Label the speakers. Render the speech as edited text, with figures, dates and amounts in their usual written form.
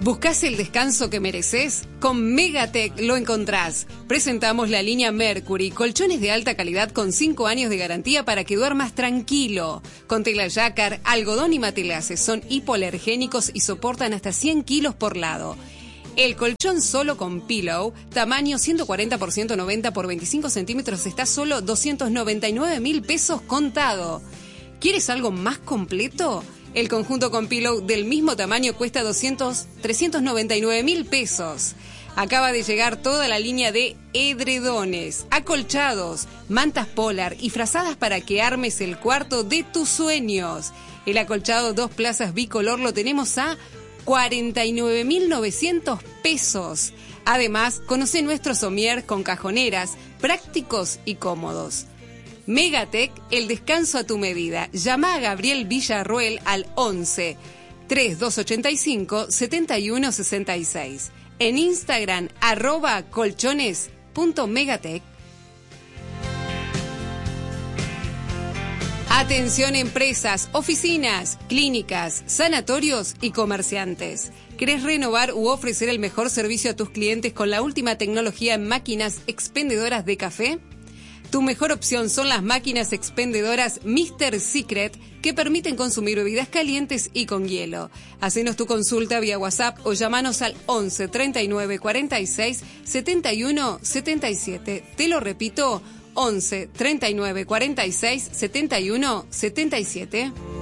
Speaker 1: ¿Buscás el descanso que mereces? Con Megatech lo encontrás. Presentamos la línea Mercury, colchones de alta calidad con 5 años de garantía para que duermas tranquilo. Con tela Jacquard, algodón y matelaces, son hipoalergénicos y soportan hasta 100 kilos por lado. El colchón solo con pillow, tamaño 140 por 190 por 25 centímetros, está solo 299.000 pesos contado. ¿Quieres algo más completo? El conjunto con pillow del mismo tamaño cuesta 399.000 pesos. Acaba de llegar toda la línea de edredones, acolchados, mantas polar y frazadas para que armes el cuarto de tus sueños. El acolchado 2 plazas bicolor lo tenemos a 49.900 pesos. Además, conoce nuestros somier con cajoneras, prácticos y cómodos. Megatech, el descanso a tu medida. Llama a Gabriel Villarroel al 11 3285 7166. En Instagram, @colchones.megatech. Atención empresas, oficinas, clínicas, sanatorios y comerciantes. ¿Querés renovar u ofrecer el mejor servicio a tus clientes con la última tecnología en máquinas expendedoras de café? Tu mejor opción son las máquinas expendedoras Mr. Secret, que permiten consumir bebidas calientes y con hielo. Hacenos tu consulta vía WhatsApp o llamanos al 11 39 46 71 77. Te lo repito, 11 39 46 71 77.